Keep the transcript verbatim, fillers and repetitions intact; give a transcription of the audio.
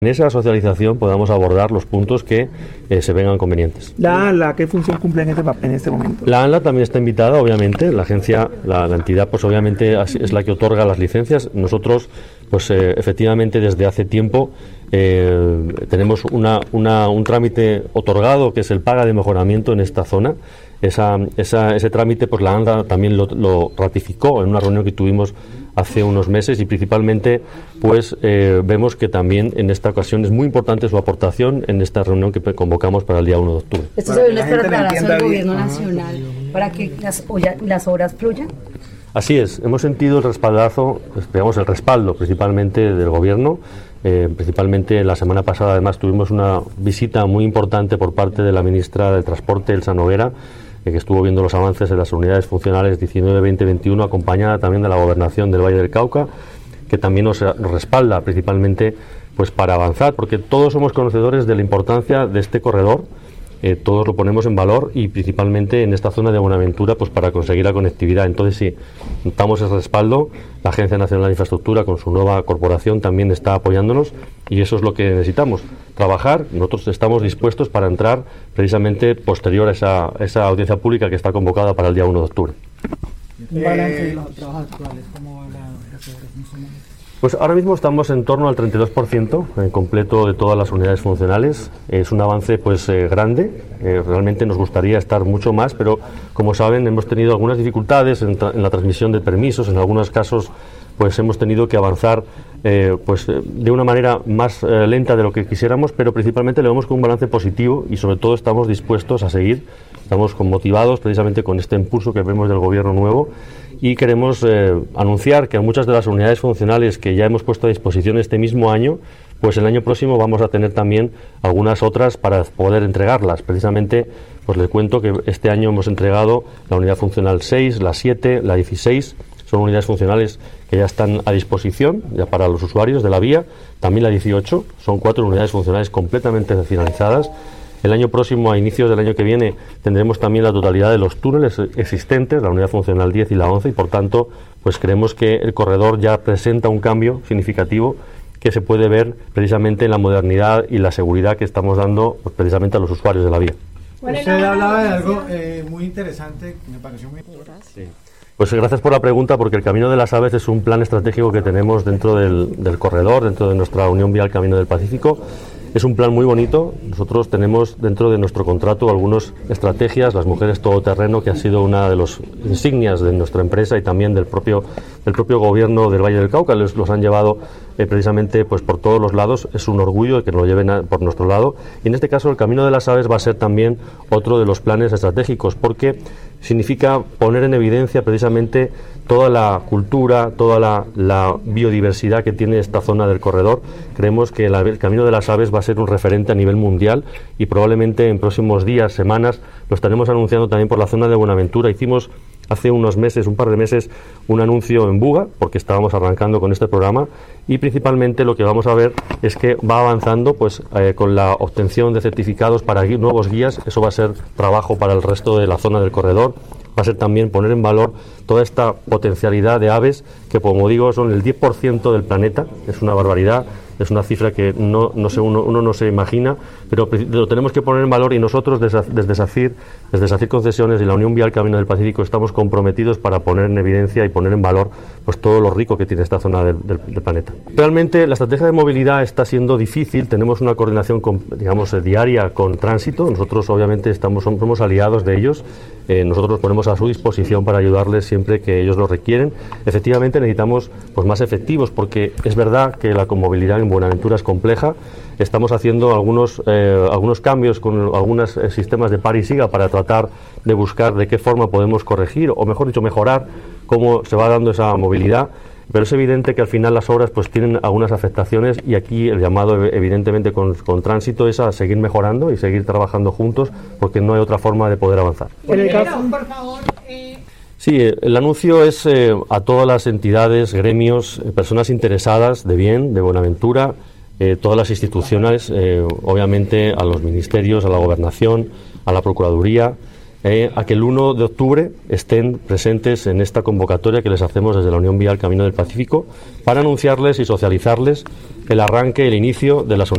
En esa socialización podamos abordar los puntos que eh, se vengan convenientes. ¿La ANLA qué función cumple en este, en este momento? La ANLA también está invitada, obviamente. La agencia, la, la entidad, pues obviamente es la que otorga las licencias. Nosotros, pues eh, efectivamente, desde hace tiempo eh, tenemos una, una, un trámite otorgado que es el paga de mejoramiento en esta zona. Esa, esa, ese trámite, pues la ANLA también lo, lo ratificó en una reunión que tuvimos hace unos meses y principalmente pues eh, vemos que también en esta ocasión es muy importante su aportación en esta reunión que convocamos para el día uno de octubre. ¿Esto se ve una preparación del gobierno nacional para que las, las obras fluyan? Así es, hemos sentido el respaldazo, digamos el respaldo principalmente del gobierno. Eh, principalmente la semana pasada además tuvimos una visita muy importante por parte de la ministra de Transporte, Elsa Noguera, que estuvo viendo los avances en las unidades funcionales diecinueve, veinte, veintiuno, acompañada también de la Gobernación del Valle del Cauca, que también nos, nos respalda principalmente pues para avanzar, porque todos somos conocedores de la importancia de este corredor, eh, todos lo ponemos en valor y principalmente en esta zona de Buenaventura pues para conseguir la conectividad. Entonces sí, damos el respaldo, la Agencia Nacional de Infraestructura con su nueva corporación también está apoyándonos y eso es lo que necesitamos, trabajar. Nosotros estamos dispuestos para entrar precisamente posterior a esa, esa audiencia pública que está convocada para el día uno de octubre. ¿Un balance de los trabajos actuales? ¿Cómo va la función? Pues ahora mismo estamos en torno al treinta y dos por ciento en completo de todas las unidades funcionales. Es un avance pues eh, grande, eh, realmente nos gustaría estar mucho más, pero como saben hemos tenido algunas dificultades en, en la transmisión de permisos, en algunos casos pues hemos tenido que avanzar eh, pues de una manera más eh, lenta de lo que quisiéramos, pero principalmente le vemos con un balance positivo y sobre todo estamos dispuestos a seguir, estamos motivados precisamente con este impulso que vemos del gobierno nuevo y queremos eh, anunciar que muchas de las unidades funcionales que ya hemos puesto a disposición este mismo año, pues el año próximo vamos a tener también algunas otras para poder entregarlas. Precisamente, pues les cuento que este año hemos entregado la unidad funcional seis, la siete, la dieciséis, son unidades funcionales que ya están a disposición ya para los usuarios de la vía, también la dieciocho, son cuatro unidades funcionales completamente finalizadas. El año próximo, a inicios del año que viene, tendremos también la totalidad de los túneles existentes, la unidad funcional diez y la once, y por tanto, pues creemos que el corredor ya presenta un cambio significativo que se puede ver precisamente en la modernidad y la seguridad que estamos dando pues, precisamente a los usuarios de la vía. Usted hablaba de algo eh, muy interesante, que me pareció muy importante. Sí. Pues gracias por la pregunta, porque el Camino de las Aves es un plan estratégico que tenemos dentro del, del corredor, dentro de nuestra Unión Vial Camino del Pacífico. Es un plan muy bonito. Nosotros tenemos dentro de nuestro contrato algunas estrategias, las mujeres todoterreno, que ha sido una de las insignias de nuestra empresa y también del propio del propio gobierno del Valle del Cauca. Los, los han llevado eh, precisamente pues por todos los lados. Es un orgullo que nos lo lleven a, por nuestro lado. Y en este caso el Camino de las Aves va a ser también otro de los planes estratégicos, porque significa poner en evidencia precisamente toda la cultura, toda la, la biodiversidad que tiene esta zona del corredor. Creemos que la, el Camino de las Aves va a ser un referente a nivel mundial y probablemente en próximos días, semanas, lo estaremos anunciando también por la zona de Buenaventura. Hicimos hace unos meses, un par de meses, un anuncio en Buga, porque estábamos arrancando con este programa, y principalmente lo que vamos a ver es que va avanzando pues eh, con la obtención de certificados para gui- nuevos guías. Eso va a ser trabajo para el resto de la zona del corredor. Va a ser también poner en valor toda esta potencialidad de aves que, como digo, son el diez por ciento del planeta. Es una barbaridad, es una cifra que no, no se, uno, uno no se imagina, pero lo tenemos que poner en valor y nosotros desde, desde SACIR, desde SACIR Concesiones y la Unión Vial Camino del Pacífico estamos comprometidos para poner en evidencia y poner en valor pues todo lo rico que tiene esta zona del, del, del planeta. Realmente la estrategia de movilidad está siendo difícil, tenemos una coordinación con, digamos, diaria con Tránsito. Nosotros obviamente estamos, somos aliados de ellos, eh, nosotros nos ponemos a su disposición para ayudarles siempre que ellos lo requieren. Efectivamente necesitamos pues más efectivos, porque es verdad que la movilidad en Buenaventura es compleja. Estamos haciendo algunos eh, algunos cambios con algunos eh, sistemas de par y siga para tratar de buscar de qué forma podemos corregir, o mejor dicho, mejorar cómo se va dando esa movilidad. Pero es evidente que al final las obras pues tienen algunas afectaciones, y aquí el llamado evidentemente con, con Tránsito es a seguir mejorando y seguir trabajando juntos, porque no hay otra forma de poder avanzar. En el caso, por favor, eh... Sí, el anuncio es eh, a todas las entidades, gremios, eh, personas interesadas de bien, de Buenaventura, eh, todas las instituciones, eh, obviamente a los ministerios, a la Gobernación, a la Procuraduría, eh, a que el uno de octubre estén presentes en esta convocatoria que les hacemos desde la Unión Vial Camino del Pacífico para anunciarles y socializarles el arranque, el inicio de las